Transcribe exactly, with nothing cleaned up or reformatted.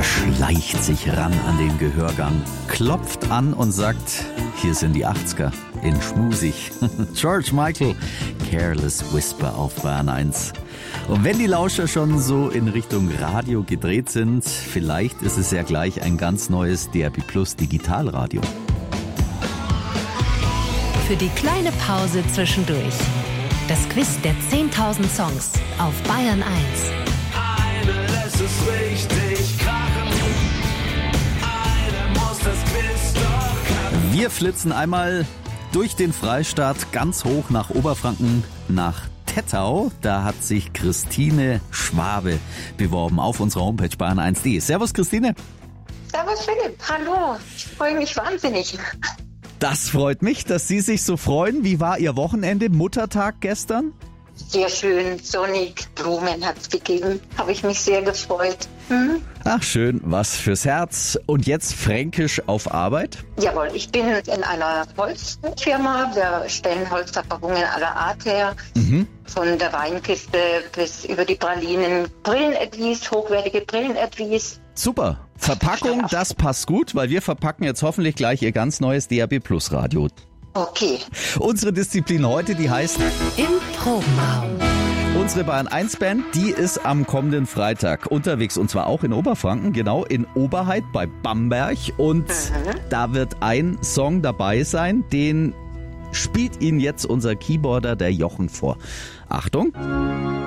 schleicht sich ran an den Gehörgang, klopft an und sagt, hier sind die achtziger in schmusig. George Michael, Careless Whisper auf Bayern eins. Und wenn die Lauscher schon so in Richtung Radio gedreht sind, vielleicht ist es ja gleich ein ganz neues D R B Plus Digitalradio. Für die kleine Pause zwischendurch. Das Quiz der zehntausend Songs auf Bayern eins. Eine lässt es richtig krachen. Eine muss das Quiz doch können. Wir flitzen einmal durch den Freistaat ganz hoch nach Oberfranken, nach Tettau. Da hat sich Christine Schwabe beworben auf unserer Homepage bayern eins punkt de. Servus Christine. Servus Philipp, hallo. Ich freue mich wahnsinnig. Das freut mich, dass Sie sich so freuen. Wie war Ihr Wochenende? Muttertag gestern? Sehr schön, sonnig, Blumen hat es gegeben. Habe ich mich sehr gefreut. Hm? Ach schön, was fürs Herz. Und jetzt fränkisch auf Arbeit? Jawohl, ich bin in einer Holzfirma. Wir stellen Holzverpackungen aller Art her. Mhm. Von der Weinkiste bis über die Pralinen. Brillenetwies, hochwertige Brillenetwies. Super. Verpackung, das passt gut, weil wir verpacken jetzt hoffentlich gleich Ihr ganz neues D R B Plus Radio. Okay. Unsere Disziplin heute, die heißt Im Probenraum. Unsere Bayern eins Band, die ist am kommenden Freitag unterwegs und zwar auch in Oberfranken, genau in Oberheit bei Bamberg und Mhm. da wird ein Song dabei sein, den spielt Ihnen jetzt unser Keyboarder, der Jochen, vor. Achtung!